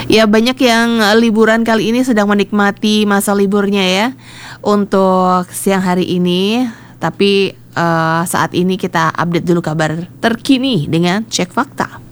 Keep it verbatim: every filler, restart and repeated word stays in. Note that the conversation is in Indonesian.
Ya, banyak yang eh, liburan kali ini sedang menikmati masa liburnya ya untuk siang hari ini. Tapi eh, saat ini kita update dulu kabar terkini dengan Cek Fakta.